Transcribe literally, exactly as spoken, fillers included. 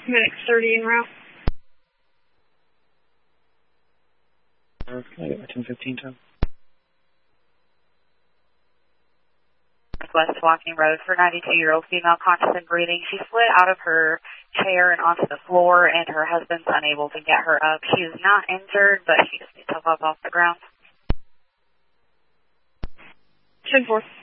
Medic thirty en route. Uh, can I get my ten fifteen time? West Walking Road for ninety-two-year-old female conscious and breathing. She slid out of her chair and onto the floor, and her husband's unable to get her up. She is not injured, but she just needs help up off the ground. ten four.